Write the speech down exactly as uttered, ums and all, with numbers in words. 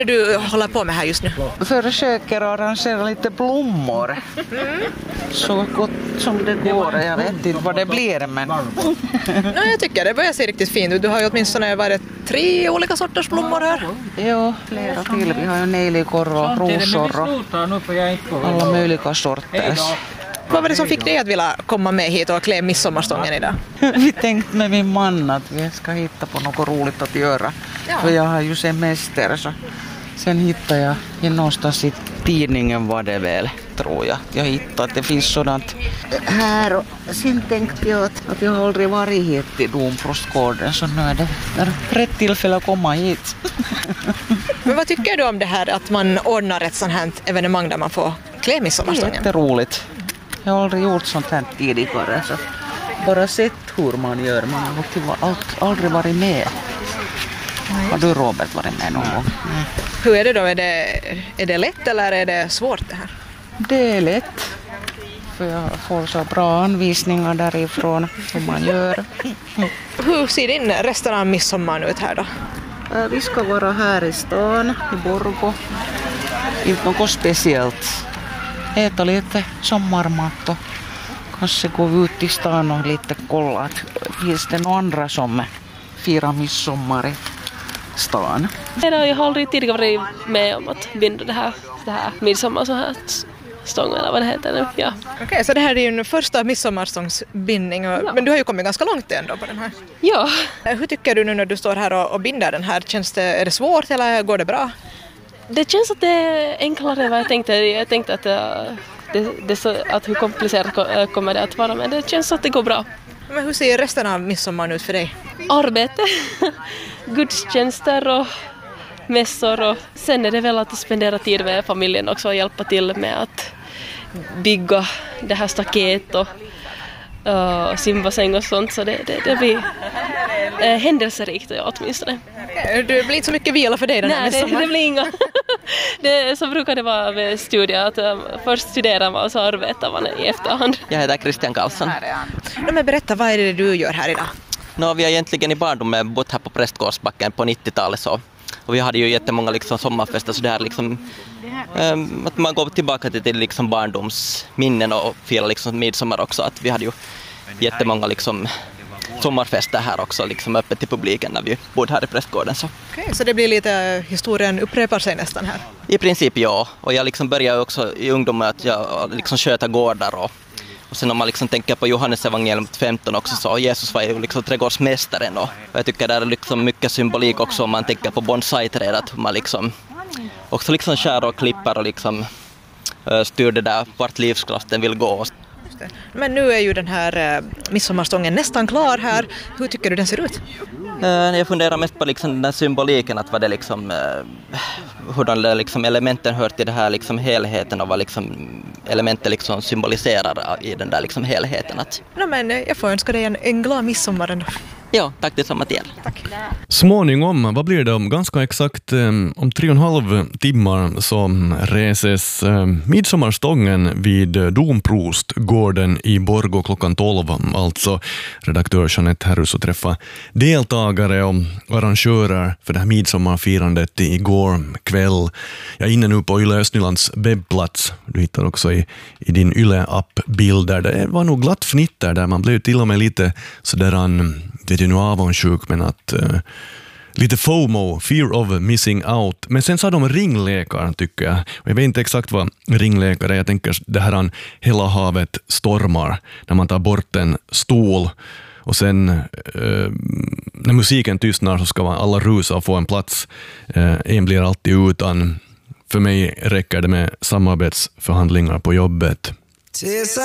Du håller på med här just nu? Försöker arrangera lite blommor. Mm. Så gott som det går. Jag vet inte vad det blir, men... Nej, jag tycker det börjar se riktigt fint ut. Du har ju åtminstone varit tre olika sorters blommor här. Jo, flera till. Vi har ju nejlikor och rosor och alla möjliga sorter. Vad var det som fick dig att vilja komma med hit och klä midsommarstången idag? Vi tänkte med min man att vi ska hitta på något roligt att göra. Ja. För jag har ju semester, så sen hittade jag någonstans i tidningen, var det väl, tror jag. Jag hittade att det finns sådant här, och sen tänkte jag att, att jag har aldrig varit hit i Domprostgården, så nu är det, det är rätt tillfälle att komma hit. Men vad tycker du om det här att man ordnar ett sånt här evenemang där man får klä midsommarstången? Det är roligt. Jag har aldrig gjort sånt här tidigare, så bara sett hur man gör. Man har aldrig varit med. Har du, Robert, varit med någon gång? Nej. Hur är det då? Är det, är det lätt eller är det svårt det här? Det är lätt. För jag får så bra anvisningar därifrån hur man gör. Hur ser din resten av midsommar ut här då? Vi ska vara här i stan, i Borgå. Inte något speciellt. Äta lite sommarmat och kanske gå ut i stan och lite kolla att finns det några andra som firar midsommar i stan. Jag har aldrig tidigare varit med om att binda det här, det här midsommar så här stång eller vad det heter nu. Ja. Okej, okay, så det här är ju en första midsommarstångsbindning, och, ja. Men du har ju kommit ganska långt ändå på den här. Ja. Hur tycker du nu när du står här och, och binder den här? Känns det, är det svårt eller går det bra? Det känns att det är enklare än vad jag tänkte. Jag tänkte att, det, det så, att hur komplicerat kommer det att vara, men det känns att det går bra. Men hur ser resten av midsommar ut för dig? Arbete, gudstjänster och mässor, och sen är det väl att spendera tid med familjen också och hjälpa till med att bygga det här staket och uh, simbassäng och sånt, så det, det, det blir uh, händelserikt, ja, åtminstone. Det blir inte så mycket vila för dig den här midsommar. Nej, det, det blir inga. Det, så brukar det vara med studier, att um, först studerar man och så arbetar man i efterhand. Jag heter Christian Karlsson. No, men berätta, vad är det du gör här idag? No, vi har egentligen i barndomen bott här på Prästgårdsbacken på nittiotalet, så. Och vi hade ju jättemånga liksom sommarfester, så det här liksom um, att man går tillbaka till, till liksom barndomsminnen och firar liksom midsommar också, att vi hade ju jättemånga liksom sommarfester här också, liksom öppet till publiken när vi bodde här i Prästgården. Så. Okej, så det blir lite, historien upprepar sig nästan här? I princip ja, och jag liksom började också i ungdomen att jag liksom sköta gårdar, och, och sen om man liksom tänker på Johannes evangelium femton också, så Jesus var ju liksom trädgårdsmästaren, och jag tycker det är liksom mycket symbolik också om man tänker på bonsai-träd, att man liksom också liksom skär och klipper och liksom styr det där vart livskraften vill gå. Men nu är ju den här eh, midsommarstången nästan klar här. Hur tycker du den ser ut? Uh, jag funderar mest på liksom den här symboliken, att vad det liksom, uh, hur de liksom elementen hör till det här liksom helheten, och vad liksom elementen liksom symboliserar i den där liksom helheten. Att... No, men jag får önska dig en, en glad midsommar ändå. Ja, tack detsamma till er. Tack. Småningom, vad blir det om ganska exakt um, om tre och en halv timmar så reses um, midsommarstången vid Domprostgården i Borgå klockan tolv. Alltså redaktör Jeanette Herrus och träffa deltagare och arrangörer för det här midsommarfirandet igår kväll. Jag är inne nu på Yle Östnylands webbplats. Du hittar också i, i din Yle-app bilder. Det var nog glatt fnitter där, man blev till och med lite sådär an det är nu avundsjuk, men att uh, lite FOMO, fear of missing out. Men sen sa de ringlekar, tycker jag. Och jag vet inte exakt vad ringlekar är. Jag tänker det här an hela havet stormar, när man tar bort en stol och sen uh, när musiken tystnar så ska man alla rusa och få en plats. Uh, en blir alltid utan. För mig räcker det med samarbetsförhandlingar på jobbet.